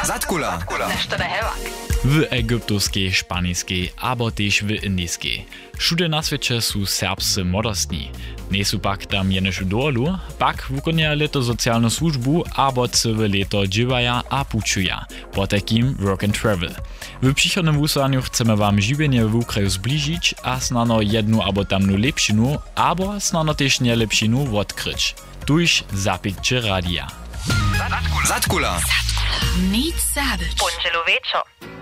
Zatkula. Nešto da hevak. W egyptowskiej, szpańskiej, abo też w indyjskiej. Všude na świecie są serbscy modostni. Nie są pak tam jenoż dolu, pak wykonują leto socjalną służbu, abo całe leto dziewają a puczują, po takim work and travel. W przychodnym wysłaniu chcemy wam żywienie w kraju zbliżyć, a snano jedną abo tamną lepszinu, abo snano też nie lepszinu odkryć. Tuż zapikcie radia. Zatkula. Nic sabić. Pončelo večo.